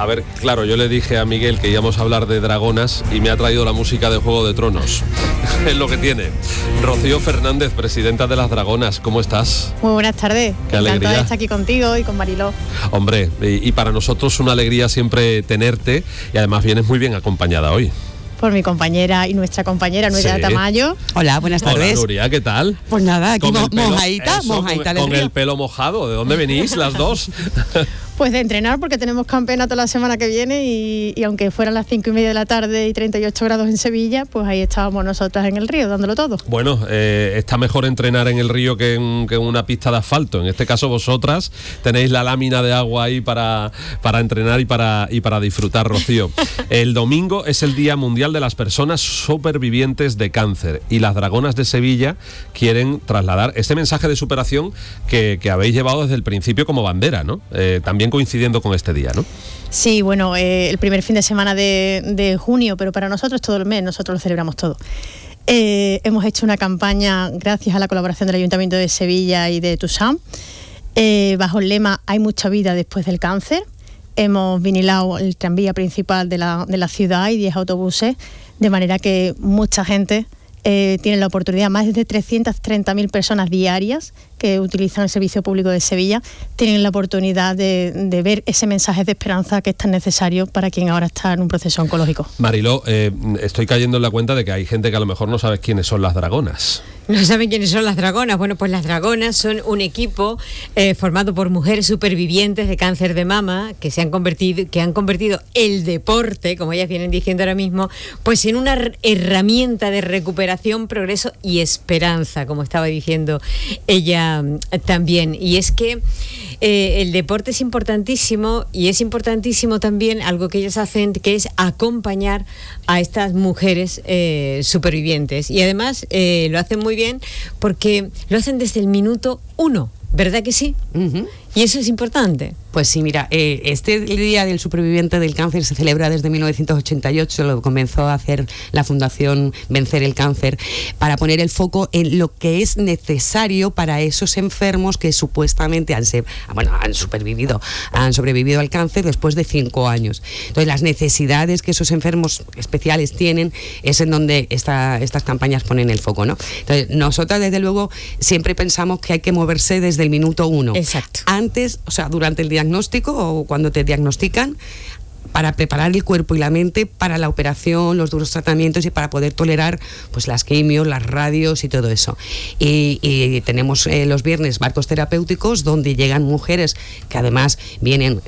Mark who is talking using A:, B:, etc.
A: A ver, claro, yo le dije a Miguel que íbamos a hablar de dragonas y me ha traído la música de Juego de Tronos. Es lo que tiene. Rocío Fernández, presidenta de las Dragonas, ¿cómo estás?
B: Muy buenas tardes.
A: Qué alegría.
B: Encantada de estar aquí contigo y con Mariló.
A: Hombre, y para nosotros una alegría siempre tenerte, y además vienes muy bien acompañada hoy.
B: Por mi compañera y nuestra compañera Nuria Tamayo.
C: Hola, buenas tardes.
A: Hola, Nuria, ¿qué tal?
C: Pues nada, aquí mojadita.
A: Con el pelo mojado. ¿De dónde venís las dos?
B: Pues de entrenar, porque tenemos campeonato la semana que viene y aunque fueran las 5:30 de la tarde y 38 grados en Sevilla, pues ahí estábamos nosotras en el río dándolo todo.
A: Bueno, está mejor entrenar en el río que en una pista de asfalto. En este caso vosotras tenéis la lámina de agua ahí para entrenar y para disfrutar, Rocío. El domingo es el Día Mundial de las Personas Supervivientes de Cáncer y las Dragonas de Sevilla quieren trasladar este mensaje de superación que habéis llevado desde el principio como bandera, ¿no? También coincidiendo con este día, ¿no?
B: Sí, bueno, el primer fin de semana de junio, pero para nosotros todo el mes, nosotros lo celebramos todo. Hemos hecho una campaña gracias a la colaboración del Ayuntamiento de Sevilla y de Tusam, bajo el lema Hay mucha vida después del cáncer. Hemos vinilado el tranvía principal de la ciudad y 10 autobuses, de manera que mucha gente tiene la oportunidad, más de 330.000 personas diarias que utilizan el servicio público de Sevilla, tienen la oportunidad de ver ese mensaje de esperanza que es tan necesario para quien ahora está en un proceso oncológico.
A: Mariló, estoy cayendo en la cuenta de que hay gente que a lo mejor no sabe quiénes son las dragonas.
D: ¿No saben quiénes son las dragonas? Bueno, pues las dragonas son un equipo formado por mujeres supervivientes de cáncer de mama que han convertido el deporte, como ellas vienen diciendo ahora mismo, pues en una herramienta de recuperación, progreso y esperanza, como estaba diciendo ella también. Y es que el deporte es importantísimo y es importantísimo también algo que ellas hacen, que es acompañar a estas mujeres supervivientes. Y además lo hacen muy bien porque lo hacen desde el minuto 1, ¿verdad que sí? Uh-huh. Y eso es importante.
C: Pues sí, mira, este Día del Superviviente del Cáncer se celebra desde 1988, lo comenzó a hacer la Fundación Vencer el Cáncer, para poner el foco en lo que es necesario para esos enfermos que supuestamente han sobrevivido al cáncer después de 5 años. Entonces, las necesidades que esos enfermos especiales tienen es en donde estas campañas ponen el foco, ¿no? Entonces, nosotras, desde luego, siempre pensamos que hay que moverse desde el minuto 1.
D: Exacto.
C: Antes, o sea, durante el diagnóstico o cuando te diagnostican, para preparar el cuerpo y la mente para la operación, los duros tratamientos y para poder tolerar pues las quimios, las radios y todo eso. Y tenemos los viernes barcos terapéuticos donde llegan mujeres que además vienen